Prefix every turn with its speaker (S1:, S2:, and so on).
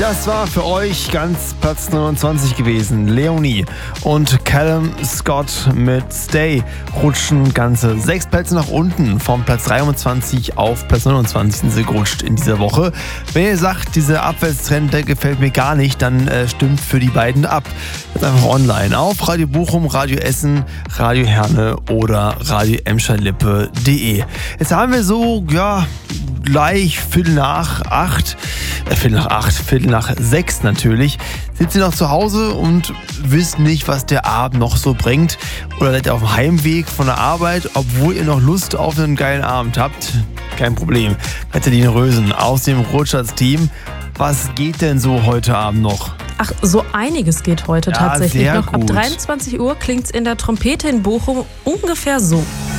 S1: Das war für euch ganz Platz 29 gewesen. Leonie und Callum Scott mit Stay rutschen ganze 6 Plätze nach unten. Vom Platz 23 auf Platz 29 sind sie gerutscht in dieser Woche. Wenn ihr sagt, dieser Abwärtstrend, der gefällt mir gar nicht, dann stimmt für die beiden ab. Jetzt einfach online auf Radio Bochum, Radio Essen, Radio Herne oder Radio Emscher-Lippe.de. Jetzt haben wir so, gleich Viertel nach 6 natürlich, sitzt ihr noch zu Hause und wisst nicht, was der Abend noch so bringt. Oder seid ihr auf dem Heimweg von der Arbeit, obwohl ihr noch Lust auf einen geilen Abend habt. Kein Problem. Katharina Rösen aus dem Rotschatz-Team. Was geht denn so heute Abend noch?
S2: Ach, so einiges geht heute tatsächlich
S1: sehr
S2: noch. Ab
S1: gut.
S2: 23 Uhr klingt's in der Trompete in Bochum ungefähr so.